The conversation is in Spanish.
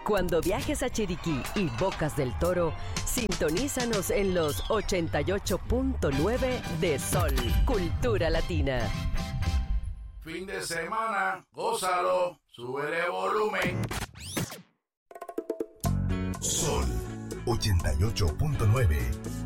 Cuando viajes a Chiriquí y Bocas del Toro, sintonízanos en los 88.9 de Sol, Cultura Latina. Fin de semana, gózalo, súbele volumen. Sol 88.9